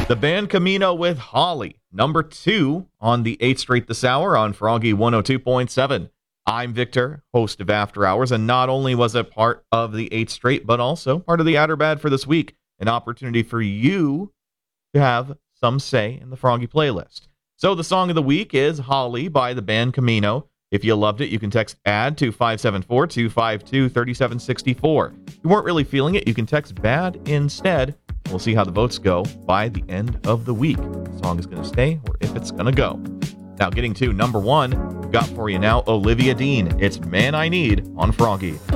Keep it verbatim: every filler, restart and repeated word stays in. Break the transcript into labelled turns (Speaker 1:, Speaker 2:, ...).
Speaker 1: The band Camino with Holly, number two on the eighth straight this hour on Froggy one oh two point seven. I'm Victor, host of After Hours, and not only was it part of the eighth straight, but also part of the Adder Bad for this week, an opportunity for you to have some say in the Froggy playlist. So the song of the week is Holly by the band Camino. If you loved it, you can text ADD to five seven four, two five two, three seven six four. If you weren't really feeling it, you can text BAD instead. We'll see how the votes go by the end of the week. The song is going to stay or if it's going to go. Now, getting to number one, we've got for you now Olivia Dean. It's Man I Need on Froggy.